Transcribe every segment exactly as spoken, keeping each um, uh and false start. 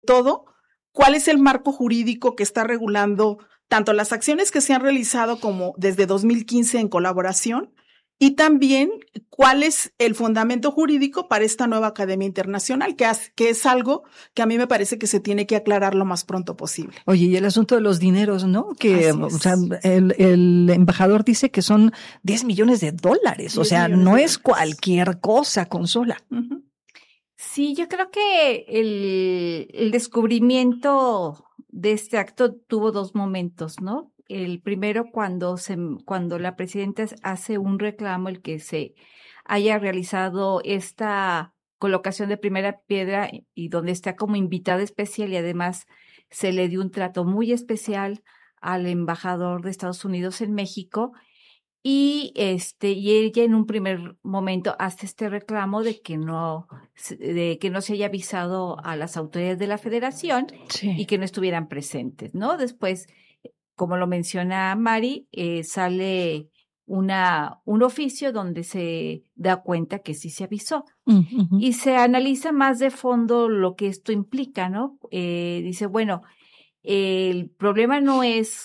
todo, ¿cuál es el marco jurídico que está regulando tanto las acciones que se han realizado como desde dos mil quince en colaboración? Y también, ¿cuál es el fundamento jurídico para esta nueva Academia Internacional? Que, has, que es algo que a mí me parece que se tiene que aclarar lo más pronto posible. Oye, y el asunto de los dineros, ¿no? Que, o sea, el, el embajador dice que son diez millones de dólares. O sea, no es cualquier cosa, Consuela. Uh-huh. Sí, yo creo que el, el descubrimiento de este acto tuvo dos momentos, ¿no? El primero cuando se, cuando la presidenta hace un reclamo, el que se haya realizado esta colocación de primera piedra y donde está como invitada especial y además se le dio un trato muy especial al embajador de Estados Unidos en México. Y este, y ella en un primer momento hace este reclamo de que no, de que no se haya avisado a las autoridades de la federación sí. y que no estuvieran presentes, ¿no? Después, como lo menciona Mari, eh, sale una, un oficio donde se da cuenta que sí se avisó. Uh-huh. Y se analiza más de fondo lo que esto implica, ¿no? Eh, dice, bueno, eh, el problema no es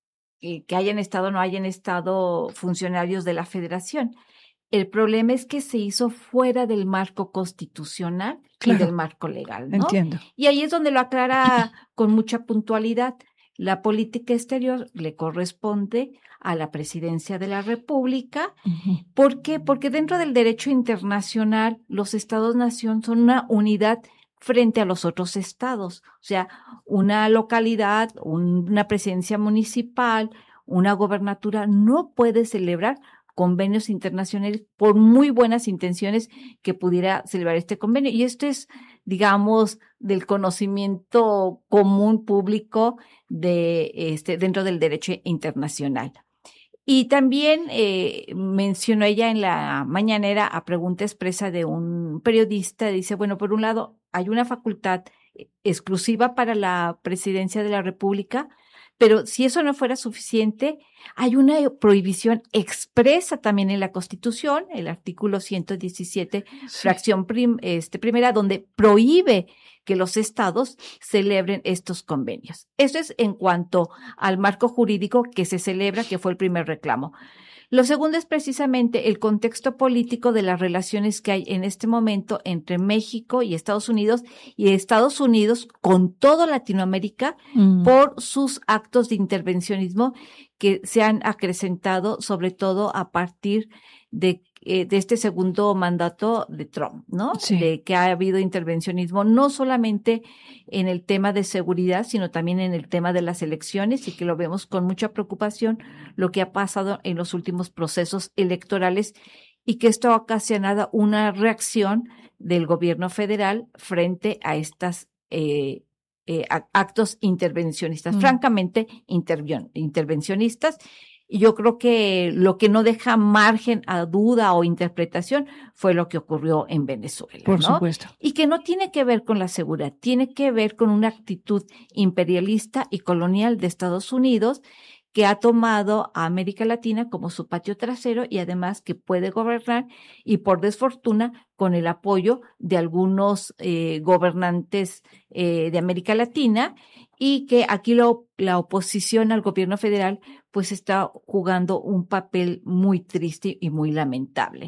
que hayan estado o no hayan estado funcionarios de la federación. El problema es que se hizo fuera del marco constitucional claro. y del marco legal, ¿no? Entiendo. Y ahí es donde lo aclara con mucha puntualidad. La política exterior le corresponde a la presidencia de la República. Uh-huh. ¿Por qué? Porque dentro del derecho internacional, los estados-nación son una unidad frente a los otros estados. O sea, una localidad, un, una presidencia municipal, una gobernatura no puede celebrar convenios internacionales por muy buenas intenciones que pudiera celebrar este convenio. Y esto es, digamos, del conocimiento común público de este dentro del derecho internacional. Y también eh, mencionó ella en la mañanera a pregunta expresa de un periodista, dice, bueno, por un lado, hay una facultad exclusiva para la presidencia de la República, pero si eso no fuera suficiente, hay una prohibición expresa también en la Constitución, el artículo ciento diecisiete, sí. fracción prim, este, primera, donde prohíbe que los estados celebren estos convenios. Eso es en cuanto al marco jurídico que se celebra, que fue el primer reclamo. Lo segundo es precisamente el contexto político de las relaciones que hay en este momento entre México y Estados Unidos y Estados Unidos con toda Latinoamérica mm. por sus actos de intervencionismo que se han acrecentado, sobre todo a partir de eh, de este segundo mandato de Trump, ¿no? Sí. De que ha habido intervencionismo no solamente en el tema de seguridad, sino también en el tema de las elecciones y que lo vemos con mucha preocupación lo que ha pasado en los últimos procesos electorales y que esto ha ocasionado una reacción del gobierno federal frente a estas eh, eh, actos intervencionistas, mm. francamente interven- intervencionistas. Y yo creo que lo que no deja margen a duda o interpretación fue lo que ocurrió en Venezuela. Por ¿no? supuesto. Y que no tiene que ver con la seguridad, tiene que ver con una actitud imperialista y colonial de Estados Unidos que ha tomado a América Latina como su patio trasero y además que puede gobernar y por desfortuna con el apoyo de algunos eh, gobernantes eh, de América Latina y que aquí lo, la oposición al gobierno federal pues está jugando un papel muy triste y muy lamentable.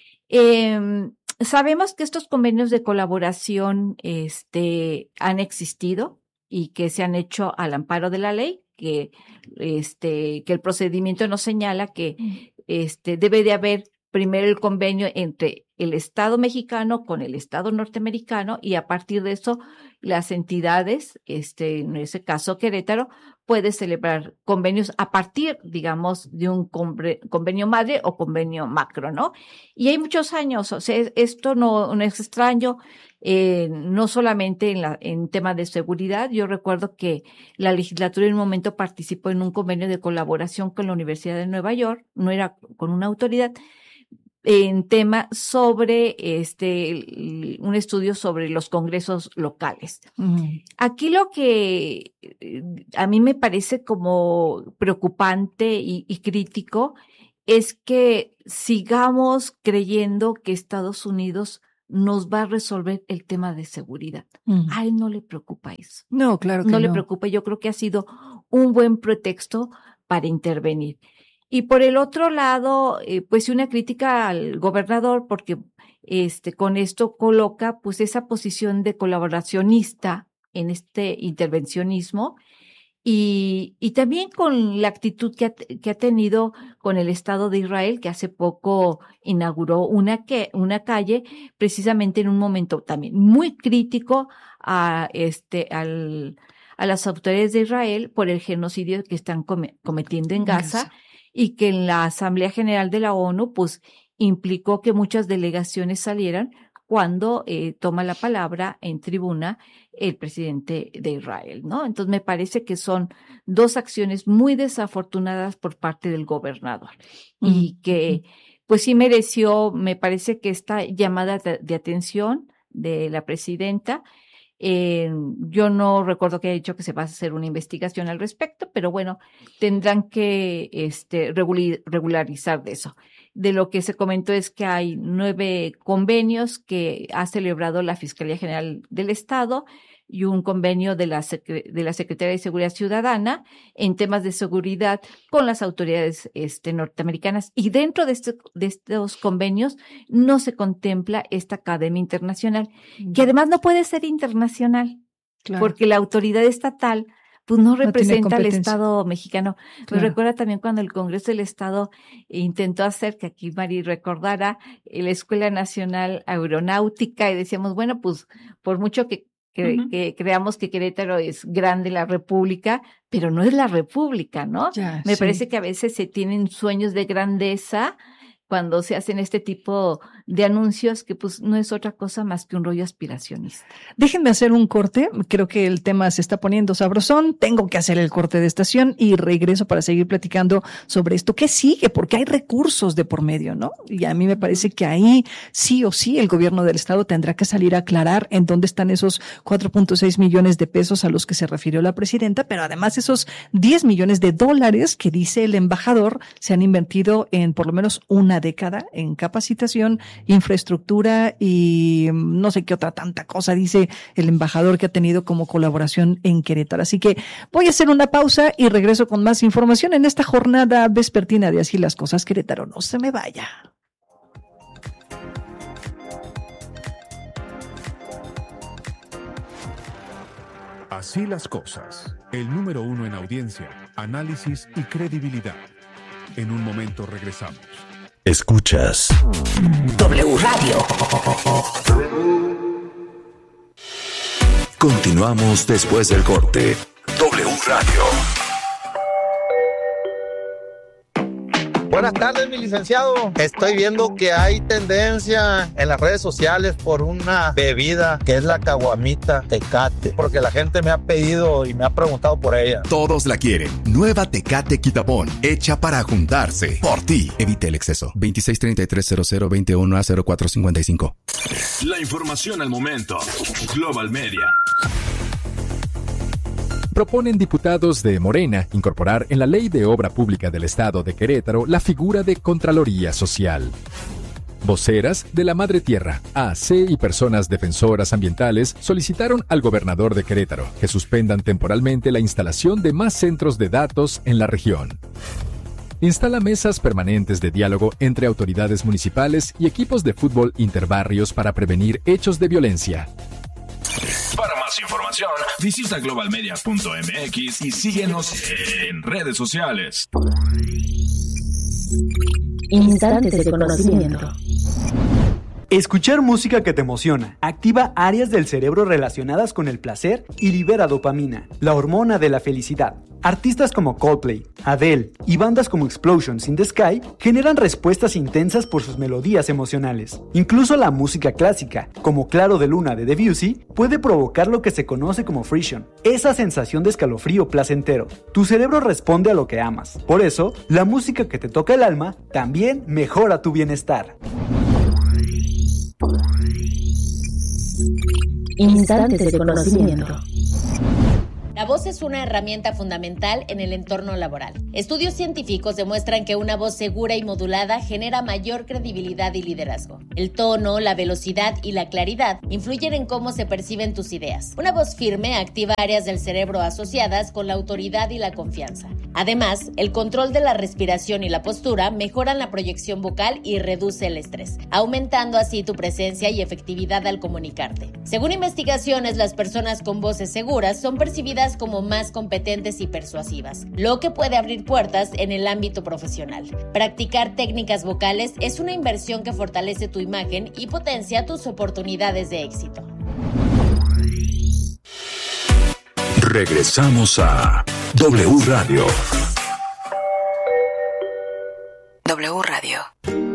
Eh, sabemos que estos convenios de colaboración este, han existido y que se han hecho al amparo de la ley, que este que el procedimiento nos señala que este debe de haber primero el convenio entre el Estado mexicano con el Estado norteamericano y a partir de eso las entidades, este en ese caso Querétaro, puede celebrar convenios a partir, digamos, de un convenio madre o convenio macro, ¿no? Y hay muchos años, o sea, esto no, no es extraño, eh, no solamente en, la, en tema de seguridad. Yo recuerdo que la legislatura en un momento participó en un convenio de colaboración con la Universidad de Nueva York, no era con una autoridad, en tema sobre este un estudio sobre los congresos locales. Uh-huh. Aquí lo que a mí me parece como preocupante y, y crítico es que sigamos creyendo que Estados Unidos nos va a resolver el tema de seguridad. Uh-huh. A él no le preocupa eso. No, claro que no. No le preocupa. Yo creo que ha sido un buen pretexto para intervenir. Y por el otro lado, eh, pues una crítica al gobernador, porque este con esto coloca pues esa posición de colaboracionista en este intervencionismo. Y, y también con la actitud que ha, que ha tenido con el Estado de Israel, que hace poco inauguró una, que, una calle, precisamente en un momento también muy crítico a, este, al, a las autoridades de Israel por el genocidio que están come, cometiendo en Gaza, Gaza, y que en la Asamblea General de la ONU, pues, implicó que muchas delegaciones salieran cuando eh, toma la palabra en tribuna el presidente de Israel, ¿no? Entonces me parece que son dos acciones muy desafortunadas por parte del gobernador mm. y que pues sí mereció, me parece que esta llamada de, de atención de la presidenta. Eh, yo no recuerdo que haya dicho que se va a hacer una investigación al respecto, pero bueno, tendrán que este, regularizar de eso. De lo que se comentó es que hay nueve convenios que ha celebrado la Fiscalía General del Estado y un convenio de la, de la Secretaría de Seguridad Ciudadana en temas de seguridad con las autoridades este, norteamericanas. Y dentro de, este, de estos convenios no se contempla esta Academia Internacional, que además no puede ser internacional, claro, porque la autoridad estatal pues no representa al Estado mexicano. Claro. Me recuerda también cuando el Congreso del Estado intentó hacer, que aquí Mari recordara, la Escuela Nacional Aeronáutica, y decíamos, bueno, pues por mucho que, que, uh-huh. que creamos que Querétaro es grande la República, pero no es la República, ¿no? Ya, Me sí. parece que a veces se tienen sueños de grandeza cuando se hacen este tipo de anuncios que pues no es otra cosa más que un rollo aspiracionista. Déjenme hacer un corte, creo que el tema se está poniendo sabrosón, tengo que hacer el corte de estación y regreso para seguir platicando sobre esto. ¿Qué sigue? Porque hay recursos de por medio, ¿no? Y a mí me parece que ahí sí o sí el gobierno del estado tendrá que salir a aclarar en dónde están esos cuatro punto seis millones de pesos a los que se refirió la presidenta, pero además esos diez millones de dólares que dice el embajador se han invertido en por lo menos una década en capacitación, infraestructura y no sé qué otra tanta cosa dice el embajador que ha tenido como colaboración en Querétaro. Así que voy a hacer una pausa y regreso con más información en esta jornada vespertina de Así las Cosas Querétaro. No se me vaya. Así las Cosas, el número uno en audiencia, análisis y credibilidad. En un momento regresamos. Escuchas W Radio. Continuamos después del corte. W Radio. Buenas tardes, mi licenciado. Estoy viendo que hay tendencia en las redes sociales por una bebida que es la caguamita Tecate, porque la gente me ha pedido y me ha preguntado por ella. Todos la quieren. Nueva Tecate Quitapón, hecha para juntarse. Por ti. Evite el exceso. veintiséis treinta y tres cero cero veintiuno a cero cuatro cincuenta y cinco. La información al momento. Global Media. Proponen diputados de Morena incorporar en la Ley de Obra Pública del Estado de Querétaro la figura de Contraloría Social. Voceras de la Madre Tierra, A C y personas defensoras ambientales solicitaron al gobernador de Querétaro que suspendan temporalmente la instalación de más centros de datos en la región. Instala mesas permanentes de diálogo entre autoridades municipales y equipos de fútbol interbarrios para prevenir hechos de violencia. Para más información, visita global media punto m x y síguenos en redes sociales. Instantes de conocimiento. Escuchar música que te emociona activa áreas del cerebro relacionadas con el placer y libera dopamina, la hormona de la felicidad. Artistas como Coldplay, Adele y bandas como Explosions in the Sky generan respuestas intensas por sus melodías emocionales. Incluso la música clásica, como Claro de Luna de Debussy, puede provocar lo que se conoce como frisson, esa sensación de escalofrío placentero. Tu cerebro responde a lo que amas. Por eso, la música que te toca el alma también mejora tu bienestar. Instantes de conocimiento. La voz es una herramienta fundamental en el entorno laboral. Estudios científicos demuestran que una voz segura y modulada genera mayor credibilidad y liderazgo. El tono, la velocidad y la claridad influyen en cómo se perciben tus ideas. Una voz firme activa áreas del cerebro asociadas con la autoridad y la confianza. Además, el control de la respiración y la postura mejoran la proyección vocal y reduce el estrés, aumentando así tu presencia y efectividad al comunicarte. Según investigaciones, las personas con voces seguras son percibidas como más competentes y persuasivas, lo que puede abrir puertas en el ámbito profesional. Practicar técnicas vocales es una inversión que fortalece tu imagen y potencia tus oportunidades de éxito. Regresamos a W Radio. W Radio.